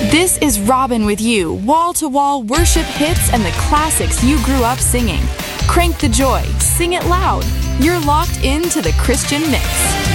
This is Robin with you, wall-to-wall worship hits and the classics you grew up singing. Crank the joy, sing it loud. You're locked into the Christian Mix.